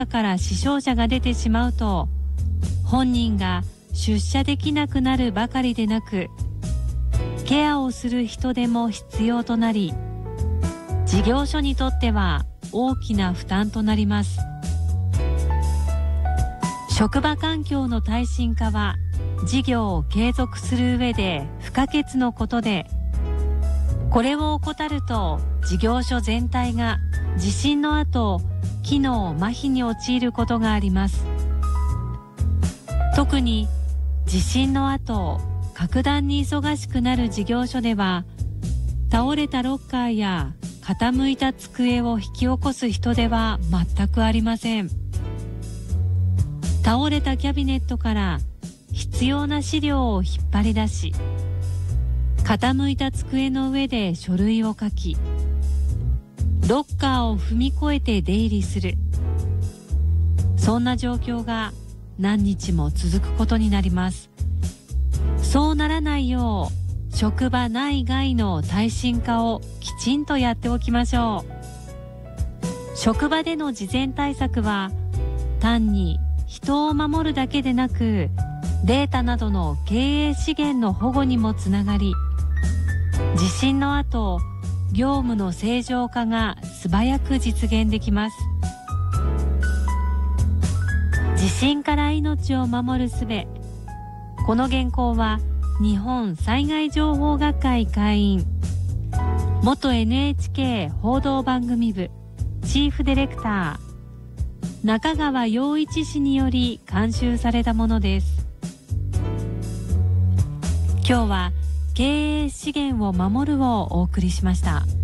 から死傷者が出てしまうと、本人が出社できなくなるばかりでなく、ケアをする人手も必要となり、事業所にとっては大きな負担となります。職場環境の耐震化は事業を継続する上で不可欠のことで、これを怠ると事業所全体が地震の後、機能麻痺に陥ることがあります。特に地震の後、格段に忙しくなる事業所では、倒れたロッカーや傾いた机を引き起こす人手は全くありません。倒れたキャビネットから必要な資料を引っ張り出し、傾いた机の上で書類を書き、ロッカーを踏み越えて出入りする。そんな状況が何日も続くことになります。そうならないよう、職場内外の耐震化をきちんとやっておきましょう。職場での事前対策は、単に人を守るだけでなく、データなどの経営資源の保護にもつながり、地震の後、業務の正常化が素早く実現できます。地震から命を守る術。この原稿は日本災害情報学会会員、元 NHK 報道番組部チーフディレクター中川陽一氏により監修されたものです。今日は経営資源を守るをお送りしました。